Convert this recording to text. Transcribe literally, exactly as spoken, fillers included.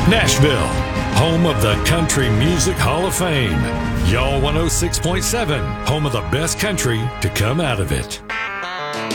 Nashville, home of the Country Music Hall of Fame. Y'all one oh six point seven, home of the best country to come out of it.